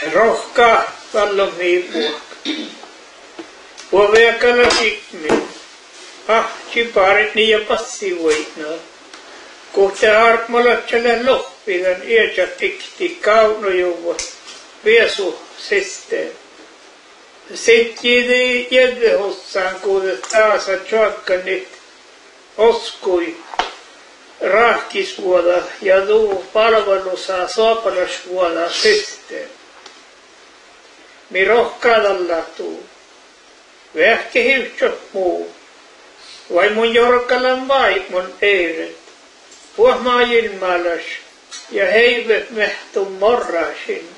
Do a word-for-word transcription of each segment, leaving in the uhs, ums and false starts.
rohkaa vallon viipua. Puoveakalla sikmi. Ah, siparit niin ja passi voitnaa. Kohta harmalatselle lohpidan iäjä tikti kaunojuva. Viesu siste. Setjidi jädvehossaan kuudet taasa tjoakkanit oskui rahkisvuoda ja tuu palvelusaa sopalasvuoda siste. Mi rohkaadalla tuu. Vähke hiutsot muu. Vai mun jorkalan vaimon eiret. Puhmaa ilmaalas ja heivet mehtun morrasin.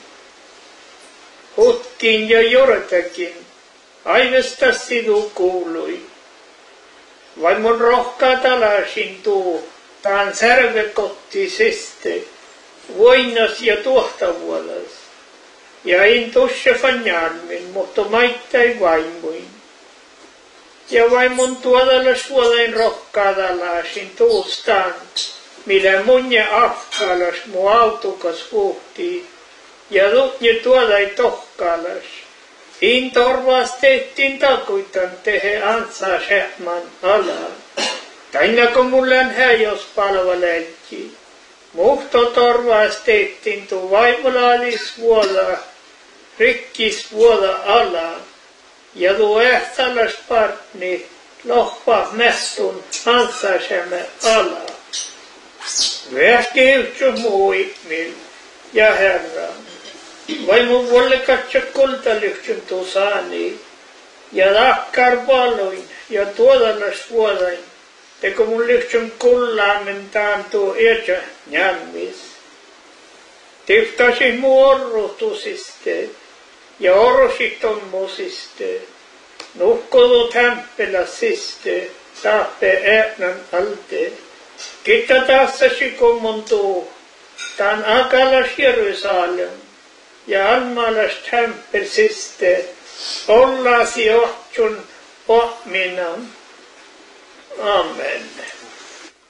Hutkin ja jortakin. Aivesta sidu kuului. Vai mun rohkaa talasin tuu. Taan särvekotti siste. Voinas ja tuohtavuodas. Ja in tuossa fanjalmin, mutta maittai vaimuin. Ja vaimon tuodalla suolein rohkaadalasin tuustaan, millä mun ja afkaalas mu autukas puhtii. Ja tutje tuodai tohkaalas. In torvaas tehtiin takuitan tehe ansaa sehman alaan. Tainako mullan häijos palvaleetti. Muhto torvaas tehtiin tuu vaimolaalis vuoda, rikkis vuoda alaan. Ja tuu ehtalas partni lohpa mestun ansasemme alaa. Vähki yhtsy muimil ja herra. Vai mun volle katso kultalyhtsyn tuu saani. Ja lakkar paloin ja tuodalas vuodain. Teko mun lyhtsyn kullaamen taantuu iäjä njälmis. Tiftasin mu orrutusiste. Ja orosit on musiste. Nuhkodu tämpelä siste. Tahpe äänän alte. Kitta tassasi kummun tuu. Taan akalas Jerusalem. Ja almalas tämpel siste. Ollasi ohtsun ohminan. Amen.